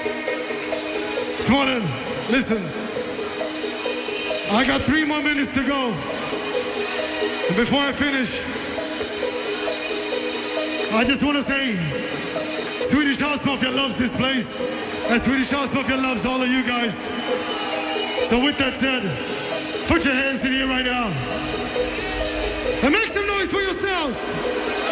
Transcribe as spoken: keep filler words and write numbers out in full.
Smolen, listen. I got three more minutes to go. And before I finish, I just want to say, Swedish House Mafia loves this place, and Swedish House Mafia loves all of you guys. So with that said, put your hands in here right now, and make some noise for yourselves.